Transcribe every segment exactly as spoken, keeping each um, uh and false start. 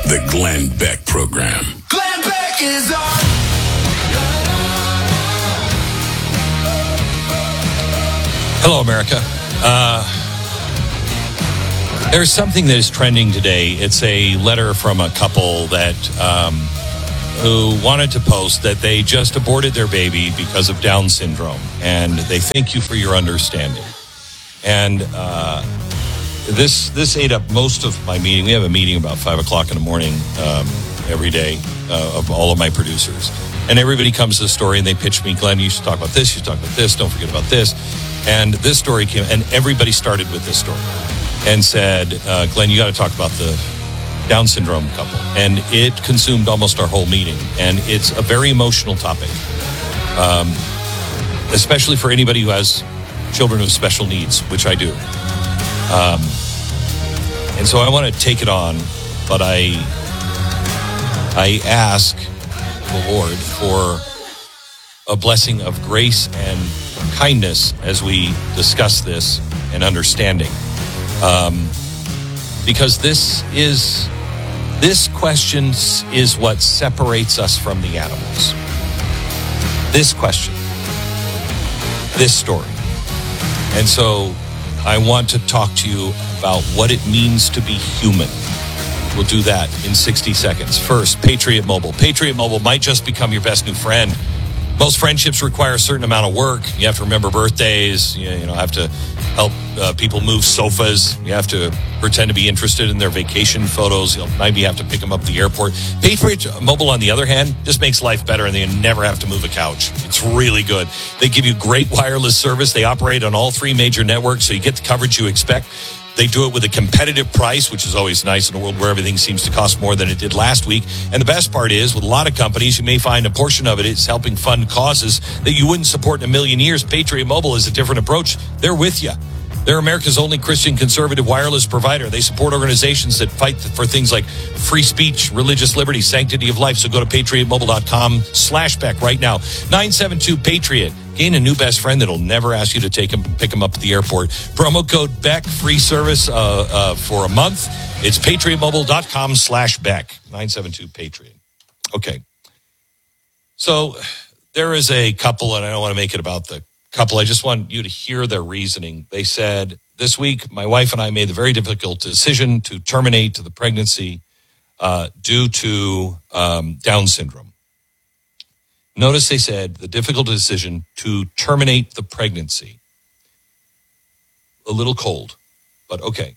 The Glenn Beck Program. Glenn Beck is on. Hello, America. Uh, there's something that is trending today. It's a letter from a couple that um, who wanted to post that they just aborted their baby because of Down syndrome, and they thank you for your understanding. And uh, this this ate up most of my meeting. We have a meeting about five o'clock in the morning um, every day uh, of all of my producers, and everybody comes to the story and they pitch me, Glenn, you should talk about this. You should talk about this. Don't forget about this. And this story came, and everybody started with this story and said, uh, Glenn, you got to talk about the Down syndrome couple. And it consumed almost our whole meeting. And it's a very emotional topic, um, especially for anybody who has children with special needs, which I do. Um, and so I want to take it on, but I, I ask the Lord for a blessing of grace and kindness as we discuss this and understanding. Um, because this is, this question is what separates us from the animals. This question, this story. And so I want to talk to you about what it means to be human. We'll do that in sixty seconds. First, Patriot Mobile. Patriot Mobile might just become your best new friend. Most friendships require a certain amount of work. You have to remember birthdays. You know, have to help uh, people move sofas. You have to pretend to be interested in their vacation photos. You'll maybe have to pick them up at the airport. Patriot Mobile, on the other hand, just makes life better, and they never have to move a couch. It's really good. They give you great wireless service. They operate on all three major networks, so you get the coverage you expect. They do it with a competitive price, which is always nice in a world where everything seems to cost more than it did last week. And the best part is, with a lot of companies, you may find a portion of it is helping fund causes that you wouldn't support in a million years. Patriot Mobile is a different approach. They're with you. They're America's only Christian conservative wireless provider. They support organizations that fight for things like free speech, religious liberty, sanctity of life. So go to patriotmobile.com slash Beck right now. nine seven two Patriot. Gain a new best friend that'll never ask you to take him, pick him up at the airport. Promo code Beck, free service uh, uh, for a month. It's patriotmobile.com slash Beck. nine seven two Patriot. Okay. So there is a couple, and I don't want to make it about the couple. I just want you to hear their reasoning. They said, this week, my wife and I made the very difficult decision to terminate the pregnancy uh, due to um, Down syndrome. Notice they said the difficult decision to terminate the pregnancy. A little cold, but okay.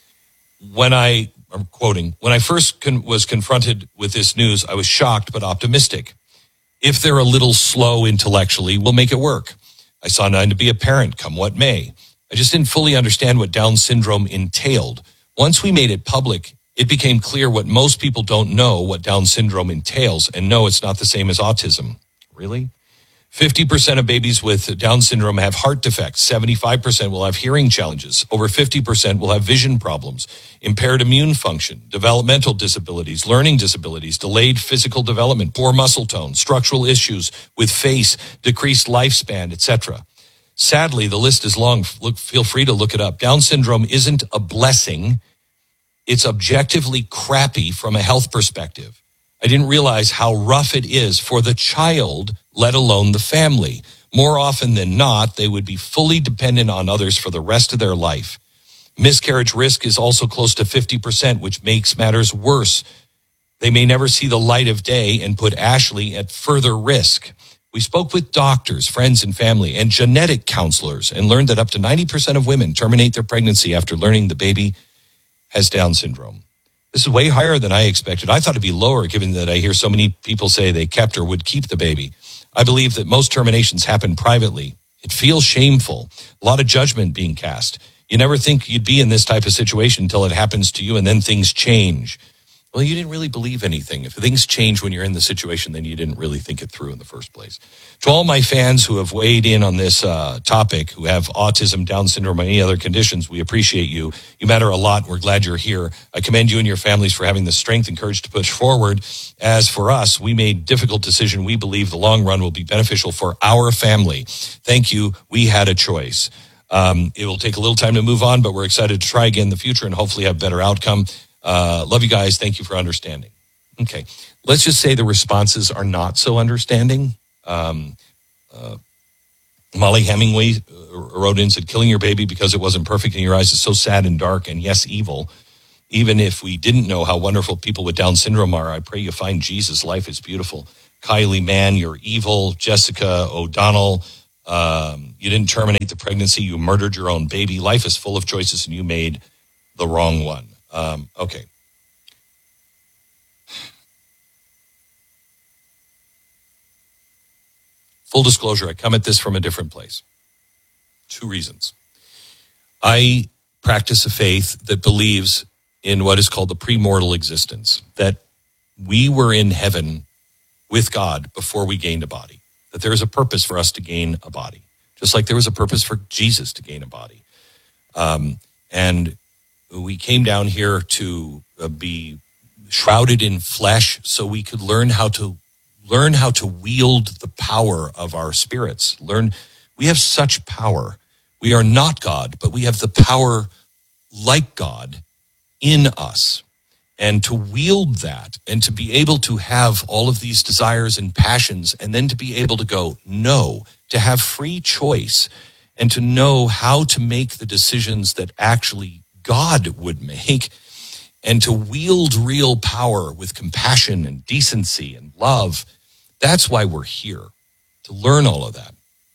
When I, I'm quoting, when I first con- was confronted with this news, I was shocked but optimistic. If they're a little slow intellectually, we'll make it work. I saw nine to be a parent, come what may. I just didn't fully understand what Down syndrome entailed. Once we made it public, it became clear what most people don't know what Down syndrome entails. And no, it's not the same as autism. Really? fifty percent of babies with Down syndrome have heart defects. seventy-five percent will have hearing challenges. Over fifty percent will have vision problems, impaired immune function, developmental disabilities, learning disabilities, delayed physical development, poor muscle tone, structural issues with face, decreased lifespan, et cetera. Sadly, the list is long. Look, feel free to look it up. Down syndrome isn't a blessing. It's objectively crappy from a health perspective. I didn't realize how rough it is for the child, let alone the family. More often than not, they would be fully dependent on others for the rest of their life. Miscarriage risk is also close to fifty percent, which makes matters worse. They may never see the light of day and put Ashley at further risk. We spoke with doctors, friends and family, and genetic counselors and learned that up to ninety percent of women terminate their pregnancy after learning the baby has Down syndrome. This is way higher than I expected. I thought it'd be lower, given that I hear so many people say they kept or would keep the baby. I believe that most terminations happen privately. It feels shameful. A lot of judgment being cast. You never think you'd be in this type of situation until it happens to you, and then things change. Well, you didn't really believe anything. If things change when you're in the situation, then you didn't really think it through in the first place. To all my fans who have weighed in on this uh, topic, who have autism, Down syndrome, or any other conditions, we appreciate you. You matter a lot. We're glad you're here. I commend you and your families for having the strength and courage to push forward. As for us, we made a difficult decision. We believe the long run will be beneficial for our family. Thank you. We had a choice. Um, it will take a little time to move on, but we're excited to try again in the future and hopefully have better outcome. Uh, love you guys. Thank you for understanding. Okay. Let's just say the responses are not so understanding. Um, uh, Molly Hemingway wrote in and said, killing your baby because it wasn't perfect in your eyes is so sad and dark and yes, evil. Even if we didn't know how wonderful people with Down syndrome are, I pray you find Jesus. Life is beautiful. Kylie Mann, you're evil. Jessica O'Donnell, um, you didn't terminate the pregnancy. You murdered your own baby. Life is full of choices and you made the wrong one. Um, okay. Full disclosure, I come at this from a different place. Two reasons. I practice a faith that believes in what is called the premortal existence, that we were in heaven with God before we gained a body, that there is a purpose for us to gain a body, just like there was a purpose for Jesus to gain a body. Um, and we came down here to uh, be shrouded in flesh so we could learn how to learn how to wield the power of our spirits. Learn, we have such power. We are not God, but we have the power like God in us. And to wield that and to be able to have all of these desires and passions and then to be able to go, no, to have free choice and to know how to make the decisions that actually God would make and to wield real power with compassion and decency and love. That's why we're here, to learn all of that.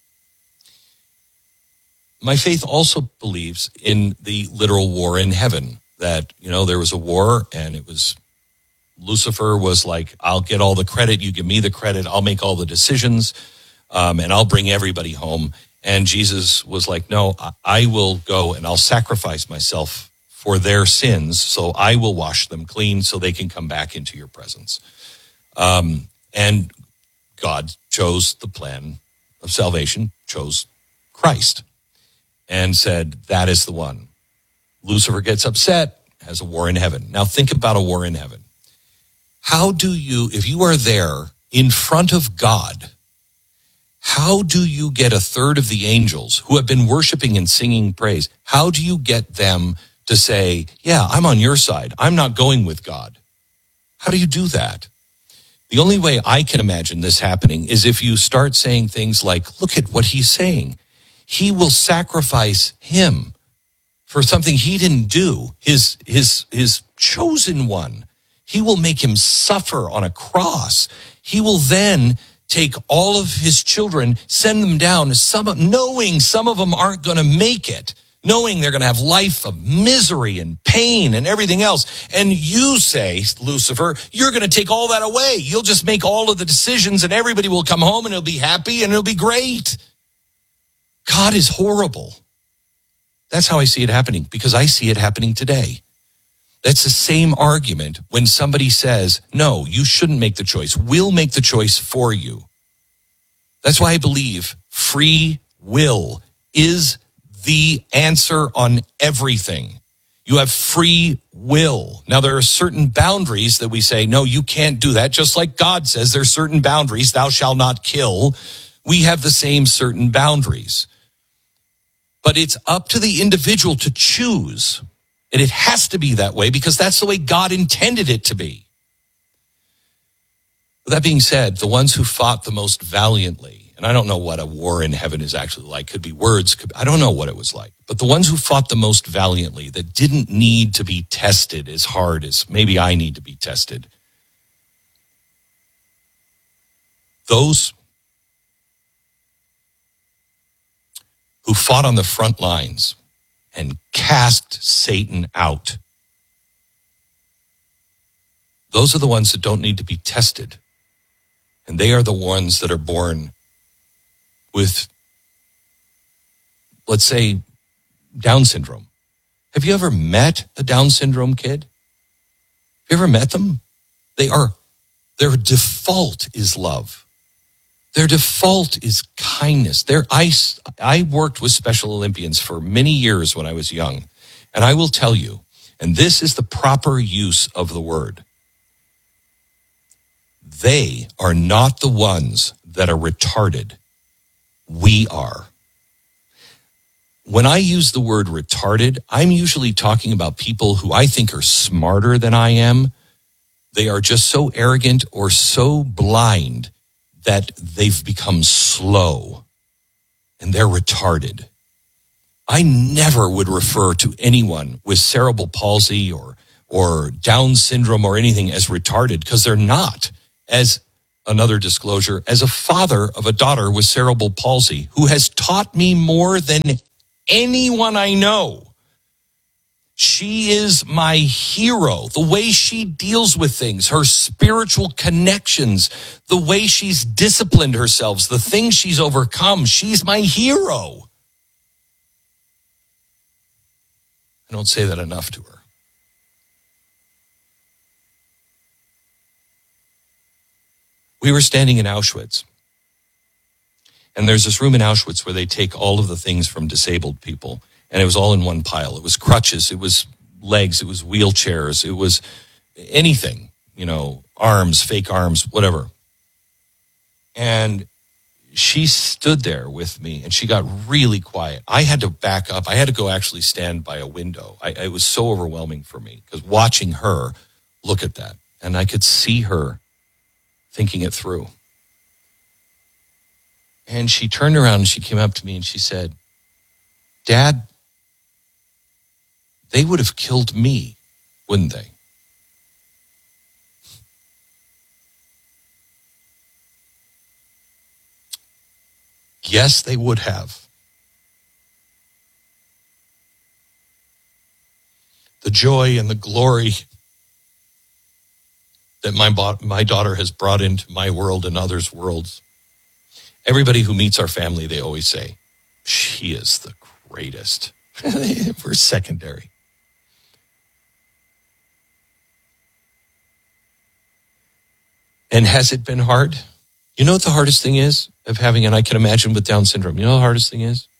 My faith also believes in the literal war in heaven, that, you know, there was a war and it was, Lucifer was like, I'll get all the credit, you give me the credit, I'll make all the decisions, um, and I'll bring everybody home. And Jesus was like, no, I will go and I'll sacrifice myself for their sins, so I will wash them clean so they can come back into your presence. Um, and God chose the plan of salvation, chose Christ, and said, that is the one. Lucifer gets upset, has a war in heaven. Now think about a war in heaven. How do you, if you are there in front of God, how do you get a third of the angels who have been worshiping and singing praise? How do you get them to say, yeah, I'm on your side. I'm not going with God? How do you do that? The only way I can imagine this happening is if you start saying things like, look at what he's saying. He will sacrifice him for something he didn't do, his, his, his chosen one. He will make him suffer on a cross. He will then take all of his children, send them down, some, knowing some of them aren't going to make it, knowing they're going to have life of misery and pain and everything else. And you say, Lucifer, you're going to take all that away. You'll just make all of the decisions and everybody will come home and it'll be happy and it'll be great. God is horrible. That's how I see it happening, because I see it happening today. That's the same argument when somebody says, no, you shouldn't make the choice. We'll make the choice for you. That's why I believe free will is the answer on everything. You have free will. Now, there are certain boundaries that we say, no, you can't do that. Just like God says, there's certain boundaries, thou shalt not kill. We have the same certain boundaries. But it's up to the individual to choose. And it has to be that way because that's the way God intended it to be. With that being said, the ones who fought the most valiantly, and I don't know what a war in heaven is actually like, could be words, could, I don't know what it was like, but the ones who fought the most valiantly, that didn't need to be tested as hard as maybe I need to be tested, those who fought on the front lines and cast Satan out, those are the ones that don't need to be tested. And they are the ones that are born with, let's say, Down syndrome. Have you ever met a Down syndrome kid? Have you ever met them? They are, their default is love. Their default is kindness. Their, I, I worked with Special Olympians for many years when I was young. And I will tell you, and this is the proper use of the word, they are not the ones that are retarded. We are. when I use the word retarded, I'm usually talking about people who I think are smarter than I am. They are just so arrogant or so blind that they've become slow and they're retarded. I never would refer to anyone with cerebral palsy or or Down syndrome or anything as retarded, because they're not. As another disclosure, as a father of a daughter with cerebral palsy who has taught me more than anyone I know, she is my hero. The way she deals with things, her spiritual connections, the way she's disciplined herself, the things she's overcome, she's my hero. I don't say that enough to her. We were standing in Auschwitz, and there's this room in Auschwitz where they take all of the things from disabled people, and it was all in one pile. It was crutches, it was legs, it was wheelchairs, it was anything, you know, arms, fake arms, whatever. And she stood there with me, and she got really quiet. I had to back up. I had to go actually stand by a window. I, it was so overwhelming for me, because watching her look at that, and I could see her thinking it through. And she turned around and she came up to me and she said, "Dad, they would have killed me, wouldn't they?" Yes, they would have. The joy and the glory that my my daughter has brought into my world and others' worlds. Everybody who meets our family, they always say, "She is the greatest." We're secondary. And has it been hard? You know what the hardest thing is of having, and I can imagine with Down syndrome, you know what the hardest thing is?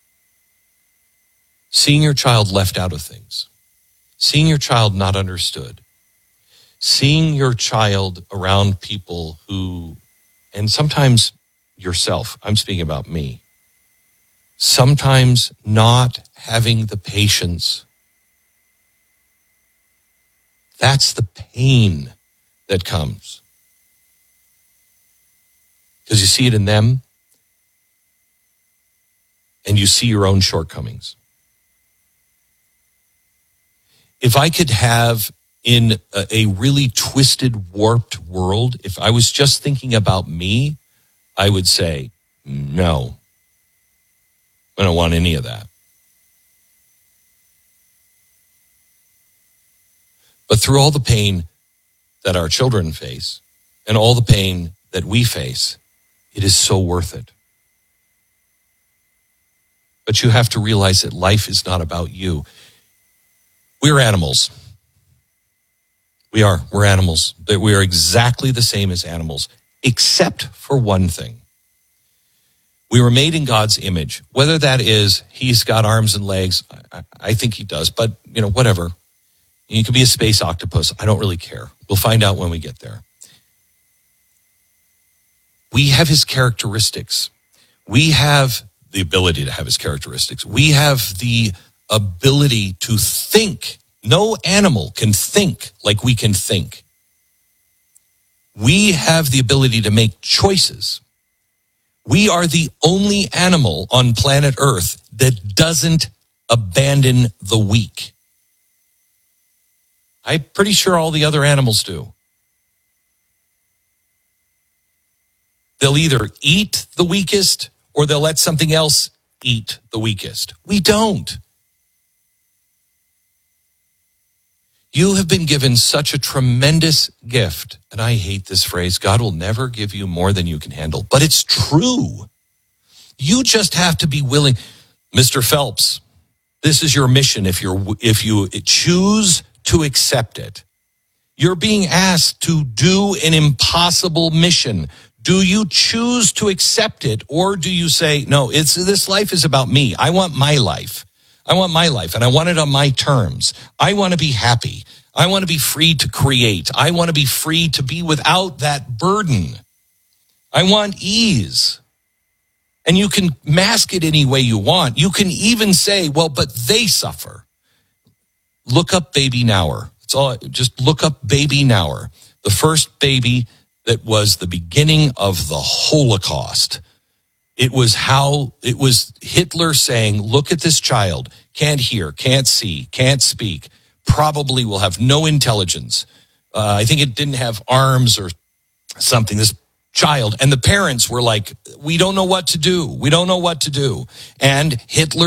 Seeing your child left out of things. Seeing your child not understood. Seeing your child around people who, and sometimes yourself, I'm speaking about me, sometimes not having the patience. That's the pain that comes. Because you see it in them, and you see your own shortcomings. If I could have, in a, a really twisted, warped world, if I was just thinking about me, I would say, no, I don't want any of that. But through all the pain that our children face and all the pain that we face, it is so worth it. But you have to realize that life is not about you. We're animals. We are. We're animals. We are exactly the same as animals, except for one thing. We were made in God's image. Whether that is he's got arms and legs, I, I think he does, but, you know, whatever. You could be a space octopus. I don't really care. We'll find out when we get there. We have his characteristics. We have the ability to have his characteristics. We have the ability to think. No animal can think like we can think. We have the ability to make choices. We are the only animal on planet Earth that doesn't abandon the weak. I'm pretty sure all the other animals do. They'll either eat the weakest or they'll let something else eat the weakest. We don't. You have been given such a tremendous gift, and I hate this phrase, God will never give you more than you can handle, but it's true. You just have to be willing. Mister Phelps, this is your mission if you're if you choose to accept it. You're being asked to do an impossible mission. Do you choose to accept it, or do you say, no, it's this life is about me. I want my life. I want my life, and I want it on my terms. I want to be happy. I want to be free to create. I want to be free to be without that burden. I want ease. And you can mask it any way you want. You can even say, well, but they suffer. Look up Baby Nauer. It's all, just look up Baby Nauer, the first baby that was the beginning of the Holocaust. It was how, it was Hitler saying, look at this child, can't hear, can't see, can't speak, probably will have no intelligence. Uh, I think it didn't have arms or something, this child. And the parents were like, we don't know what to do. We don't know what to do. And Hitler